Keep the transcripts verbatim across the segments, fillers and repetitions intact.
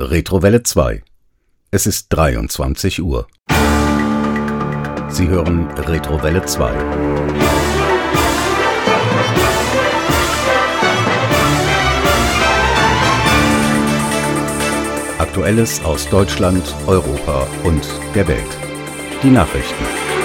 Retrowelle zwei. Es ist dreiundzwanzig Uhr. Sie hören Retrowelle zwei. Aktuelles aus Deutschland, Europa und der Welt. Die Nachrichten.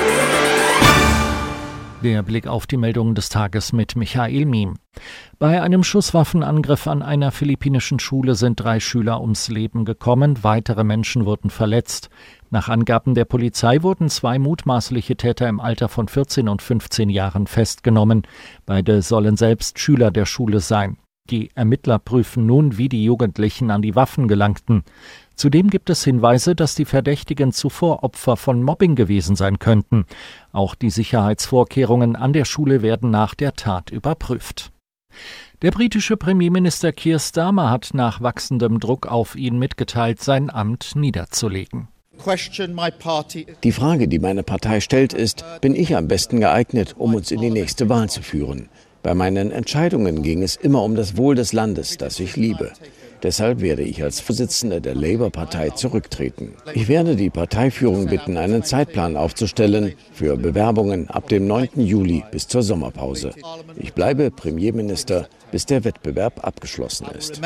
Der Blick auf die Meldungen des Tages mit Michael Miem. Bei einem Schusswaffenangriff an einer philippinischen Schule sind drei Schüler ums Leben gekommen, weitere Menschen wurden verletzt. Nach Angaben der Polizei wurden zwei mutmaßliche Täter im Alter von vierzehn und fünfzehn Jahren festgenommen. Beide sollen selbst Schüler der Schule sein. Die Ermittler prüfen nun, wie die Jugendlichen an die Waffen gelangten. Zudem gibt es Hinweise, dass die Verdächtigen zuvor Opfer von Mobbing gewesen sein könnten. Auch die Sicherheitsvorkehrungen an der Schule werden nach der Tat überprüft. Der britische Premierminister Keir Starmer hat nach wachsendem Druck auf ihn mitgeteilt, sein Amt niederzulegen. Die Frage, die meine Partei stellt, ist, bin ich am besten geeignet, um uns in die nächste Wahl zu führen? Bei meinen Entscheidungen ging es immer um das Wohl des Landes, das ich liebe. Deshalb werde ich als Vorsitzender der Labour-Partei zurücktreten. Ich werde die Parteiführung bitten, einen Zeitplan aufzustellen für Bewerbungen ab dem neunten Juli bis zur Sommerpause. Ich bleibe Premierminister, bis der Wettbewerb abgeschlossen ist.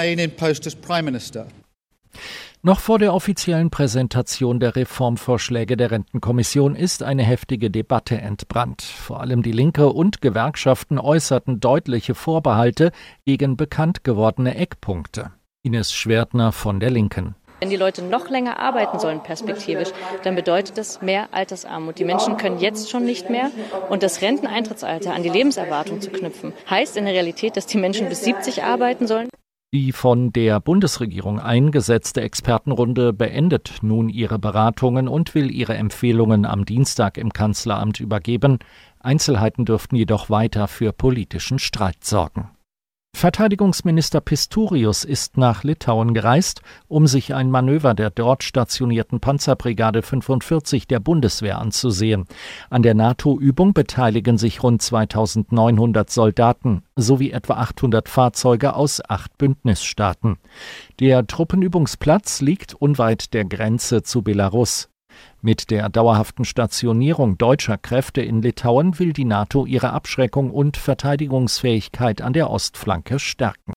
Noch vor der offiziellen Präsentation der Reformvorschläge der Rentenkommission ist eine heftige Debatte entbrannt. Vor allem die Linke und Gewerkschaften äußerten deutliche Vorbehalte gegen bekannt gewordene Eckpunkte. Ines Schwertner von der Linken. Wenn die Leute noch länger arbeiten sollen perspektivisch, dann bedeutet das mehr Altersarmut. Die Menschen können jetzt schon nicht mehr. Und das Renteneintrittsalter an die Lebenserwartung zu knüpfen, heißt in der Realität, dass die Menschen bis siebzig arbeiten sollen. Die von der Bundesregierung eingesetzte Expertenrunde beendet nun ihre Beratungen und will ihre Empfehlungen am Dienstag im Kanzleramt übergeben. Einzelheiten dürften jedoch weiter für politischen Streit sorgen. Verteidigungsminister Pistorius ist nach Litauen gereist, um sich ein Manöver der dort stationierten Panzerbrigade fünfundvierzig der Bundeswehr anzusehen. An der NATO-Übung beteiligen sich rund zweitausendneunhundert Soldaten sowie etwa achthundert Fahrzeuge aus acht Bündnisstaaten. Der Truppenübungsplatz liegt unweit der Grenze zu Belarus. Mit der dauerhaften Stationierung deutscher Kräfte in Litauen will die NATO ihre Abschreckung und Verteidigungsfähigkeit an der Ostflanke stärken.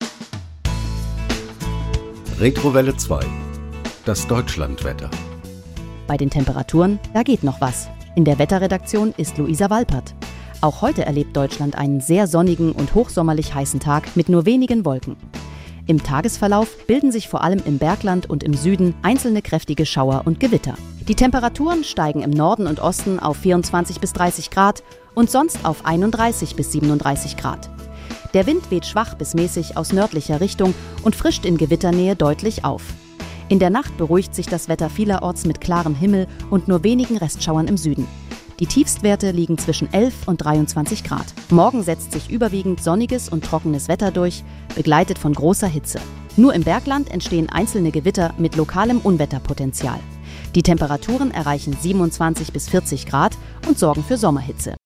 Retrowelle zwei. Das Deutschlandwetter. Bei den Temperaturen, da geht noch was. In der Wetterredaktion ist Luisa Walpert. Auch heute erlebt Deutschland einen sehr sonnigen und hochsommerlich heißen Tag mit nur wenigen Wolken. Im Tagesverlauf bilden sich vor allem im Bergland und im Süden einzelne kräftige Schauer und Gewitter. Die Temperaturen steigen im Norden und Osten auf vierundzwanzig bis dreißig Grad und sonst auf einunddreißig bis siebenunddreißig Grad. Der Wind weht schwach bis mäßig aus nördlicher Richtung und frischt in Gewitternähe deutlich auf. In der Nacht beruhigt sich das Wetter vielerorts mit klarem Himmel und nur wenigen Restschauern im Süden. Die Tiefstwerte liegen zwischen elf und dreiundzwanzig Grad. Morgen setzt sich überwiegend sonniges und trockenes Wetter durch, begleitet von großer Hitze. Nur im Bergland entstehen einzelne Gewitter mit lokalem Unwetterpotenzial. Die Temperaturen erreichen siebenundzwanzig bis vierzig Grad und sorgen für Sommerhitze.